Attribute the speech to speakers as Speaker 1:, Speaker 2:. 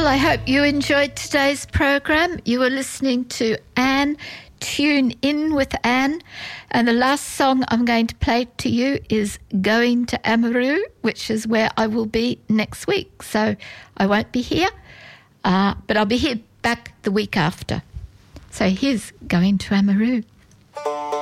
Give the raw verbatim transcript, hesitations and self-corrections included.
Speaker 1: Well, I hope you enjoyed today's program. You were listening to Anne, Tune In with Anne. And the last song I'm going to play to you is Going to Amaru, which is where I will be next week. So I won't be here, uh, but I'll be here back the week after. So here's Going to Amaru.